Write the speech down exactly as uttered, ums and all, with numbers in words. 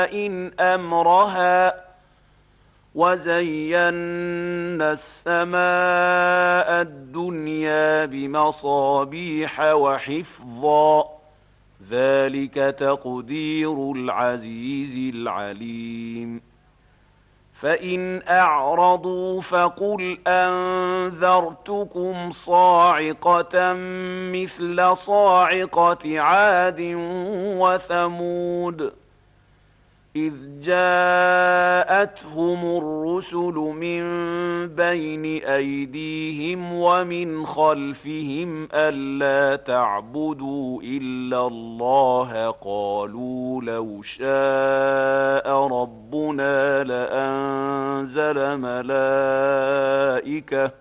إن أمرها وزينا السماء الدنيا بمصابيح وحفظا ذلك تقدير العزيز العليم فإن أعرضوا فقل أنذرتكم صاعقة مثل صاعقة عاد وثمود إذ جاءتهم الرسل من بين أيديهم ومن خلفهم ألا تعبدوا إلا الله قالوا لو شاء ربنا لأنزل ملائكة